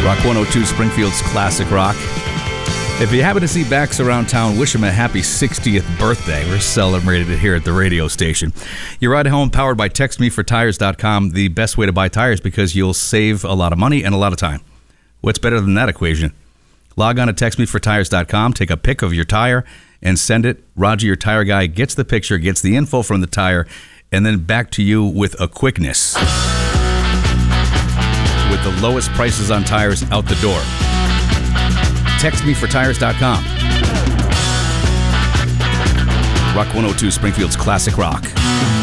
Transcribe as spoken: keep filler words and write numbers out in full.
Rock one oh two, Springfield's classic rock. If you happen to see Bax around town, wish him a happy sixtieth birthday. We're celebrating it here at the radio station. Your ride home powered by text me for tires dot com, the best way to buy tires because you'll save a lot of money and a lot of time. What's better than that equation? Log on to text me for tires dot com, take a pic of your tire, and send it. Roger, your tire guy, gets the picture, gets the info from the tire, and then back to you with a quickness. With the lowest prices on tires out the door. text me for tires dot com. Rock one oh two, Springfield's classic rock.